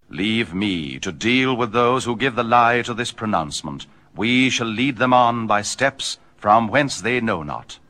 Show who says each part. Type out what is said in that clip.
Speaker 1: Leave me to deal with those who give the lie to this pronouncement. We shall lead them on by steps from whence they know not.